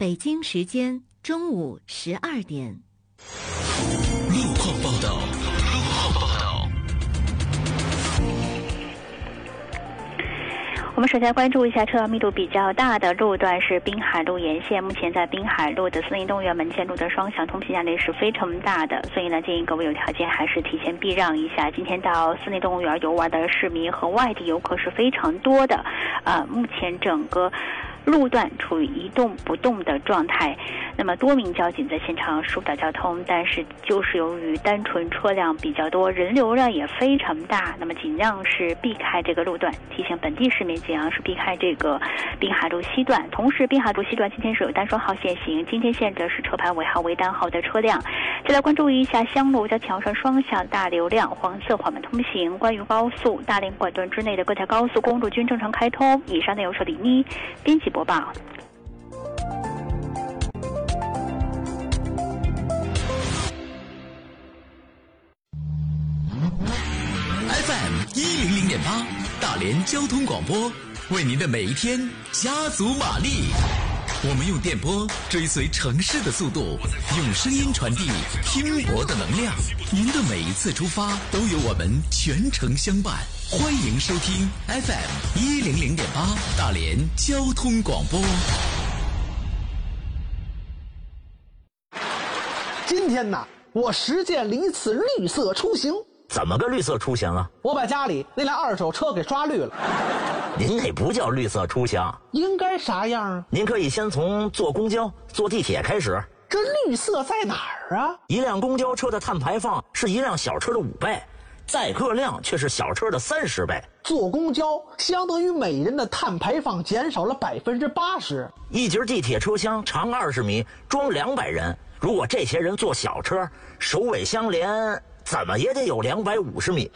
北京时间中午12点。 路况报道。 我们首先关注一下车辆密度比较大的路段是滨海路沿线，目前在滨海路的森林动物园门前路的双向通行压力是非常大的，所以呢，建议各位有条件还是提前避让一下。今天到森林动物园游玩的市民和外地游客是非常多的，目前整个路段处于一动不动的状态，那么多名交警在现场疏导交通，但是就是由于单纯车辆比较多，人流量也非常大，那么尽量是避开这个路段，提醒本地市民尽量是避开这个滨海路西段。同时滨海路西段今天是有单双号限行，今天限制的是车牌尾号为单号的车辆。再来关注一下湘路交桥上双向大流量黄色缓慢通行，关于高速大连管段之内的各条高速公路均正常开通。以上内容是李妮编辑播报。 FM100.8大连交通广播，为您的每一天加足马力。我们用电波追随城市的速度，用声音传递拼搏的能量。您的每一次出发都有我们全程相伴。欢迎收听 FM100.8大连交通广播。 今天呢，我实践了一次绿色出行。 怎么个绿色出行啊？ 我把家里那辆二手车给刷绿了。 您那不叫绿色出行， 应该啥样啊？ 您可以先从坐公交、坐地铁开始。 这绿色在哪儿啊？ 一辆公交车的碳排放是一辆小车的5倍，载客量却是小车的30倍。 坐公交相当于每人的碳排放减少了80%。 一节地铁车厢长20米，装200人。如果这些人坐小车，首尾相连，怎么也得有250米。